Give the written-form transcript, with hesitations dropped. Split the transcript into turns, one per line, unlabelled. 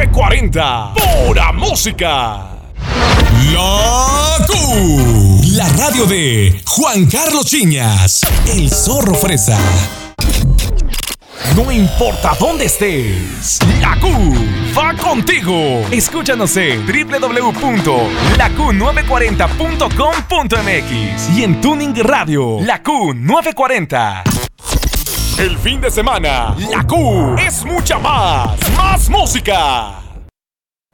940. Pura música. La Q. La radio de Juan Carlos Chiñas, el zorro fresa. No importa dónde estés, la Q va contigo. Escúchanos en www.laq940.com.mx y en Tuning Radio, la Q940. El fin de semana, la Q es mucha más música.